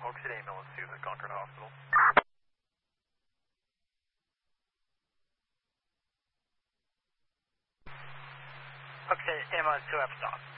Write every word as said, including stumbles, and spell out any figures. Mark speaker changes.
Speaker 1: Oak City ambulance to the Concord Hospital.
Speaker 2: Oak City ambulance to F stop.